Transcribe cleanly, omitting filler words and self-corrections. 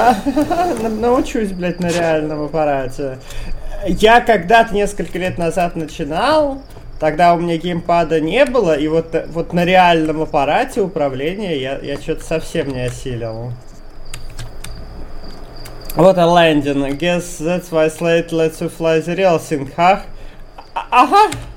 Да, научусь, блядь, на реальном аппарате. Я когда-то несколько лет назад начинал, тогда у меня геймпада не было, и вот на реальном аппарате управления я что-то совсем не осилил. Вот a landing. I guess that's why Slate lets you fly the real thing, huh? Ага.